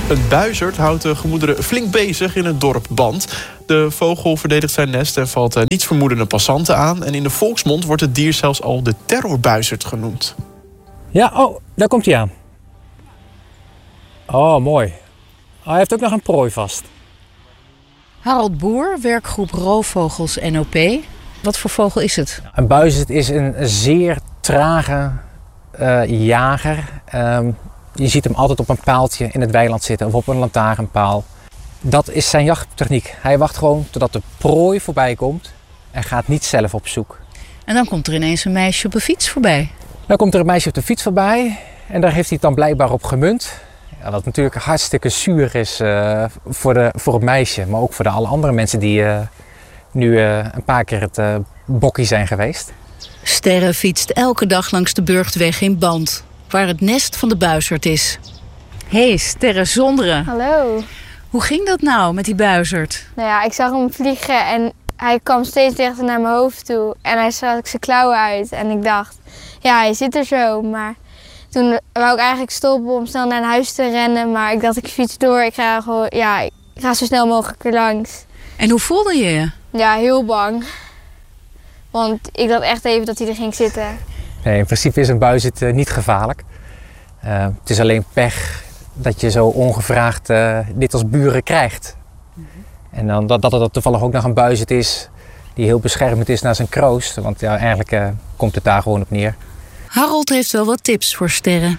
Een buizerd houdt de gemoederen flink bezig in het dorp Band. De vogel verdedigt zijn nest en valt nietsvermoedende passanten aan. En in de volksmond wordt het dier zelfs al de terrorbuizerd genoemd. Ja, oh, daar komt hij aan. Oh, mooi. Oh, hij heeft ook nog een prooi vast. Harold Boer, werkgroep Roofvogels NOP. Wat voor vogel is het? Een buizerd is een zeer trage jager. Je ziet hem altijd op een paaltje in het weiland zitten of op een lantaarnpaal. Dat is zijn jachttechniek. Hij wacht gewoon totdat de prooi voorbij komt en gaat niet zelf op zoek. En dan komt er ineens een meisje op een fiets voorbij. Dan komt er een meisje op de fiets voorbij en daar heeft hij het dan blijkbaar op gemunt. Ja, wat natuurlijk hartstikke zuur is voor het meisje, maar ook voor alle andere mensen die nu een paar keer het bokkie zijn geweest. Sterre fietst elke dag langs de Burchtweg in Band, waar het nest van de buizerd is. Hey, Sterre Zonderen. Hallo. Hoe ging dat nou met die buizerd? Nou ja, ik zag hem vliegen en hij kwam steeds dichter naar mijn hoofd toe. En hij stak zijn klauwen uit en ik dacht, ja, hij zit er zo. Maar toen wou ik eigenlijk stoppen om snel naar een huis te rennen. Maar ik dacht, ik fiets door, ik ga zo snel mogelijk er langs. En hoe voelde je je? Ja, heel bang. Want ik dacht echt even dat hij er ging zitten. Nee, in principe is een buizerd niet gevaarlijk. Het is alleen pech dat je zo ongevraagd dit als buren krijgt. En dan dat er toevallig ook nog een buizerd is die heel beschermend is naar zijn kroost. Want ja, eigenlijk komt het daar gewoon op neer. Harold heeft wel wat tips voor Sterre.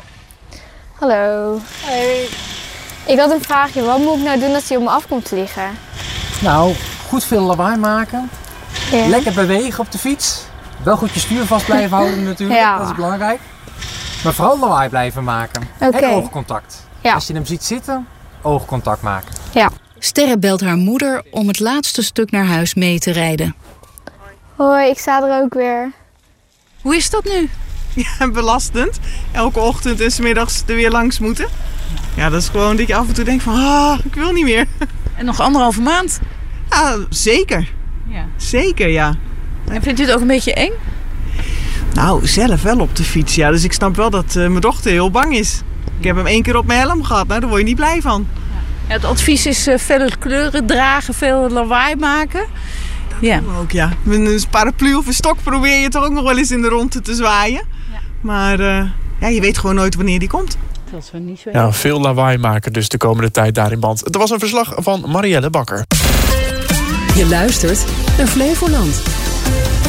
Hallo. Hoi. Ik had een vraagje. Wat moet ik nou doen als hij op me af komt vliegen? Nou, goed veel lawaai maken. Ja. Lekker bewegen op de fiets. Wel goed je stuur vast blijven houden natuurlijk. Ja. Dat is belangrijk. Maar vooral lawaai blijven maken. Okay. En oogcontact. Ja. Als je hem ziet zitten, oogcontact maken. Ja. Sterre belt haar moeder om het laatste stuk naar huis mee te rijden. Hoi, ik sta er ook weer. Hoe is dat nu? Ja, belastend. Elke ochtend en 's middags er weer langs moeten. Ja, dat is gewoon dat je af en toe denkt van, ik wil niet meer. En nog 1,5 maand? Ja, zeker. Ja. Zeker, ja. En vindt u het ook een beetje eng? Nou, zelf wel op de fiets, ja. Dus ik snap wel dat mijn dochter heel bang is. Ik heb hem 1 keer op mijn helm gehad, nou, daar word je niet blij van. Ja, het advies is felle kleuren dragen, veel lawaai maken. Ja. Ook, ja. Met een paraplu of een stok probeer je toch ook nog wel eens in de rondte te zwaaien. Ja. Maar je weet gewoon nooit wanneer die komt. Dat is wel niet zo. Ja, veel lawaai maken dus de komende tijd daar in Band. Er was een verslag van Marielle Bakker. Je luistert naar Flevoland.